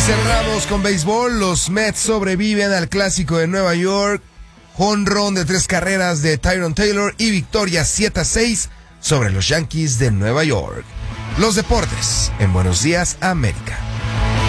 Cerramos con béisbol. Los Mets sobreviven al clásico de Nueva York. Jonrón de 3 carreras de Tyrone Taylor y victoria 7-6 sobre los Yankees de Nueva York. Los deportes en Buenos Días, América.